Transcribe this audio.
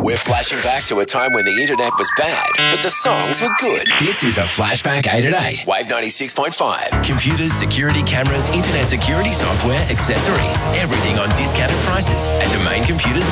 We're flashing back to a time when the internet was bad, but the songs were good. This is a Flashback 8 at 8. Wave 96.5. Computers, security cameras, internet security software, accessories. Everything on discounted prices at Domain Computers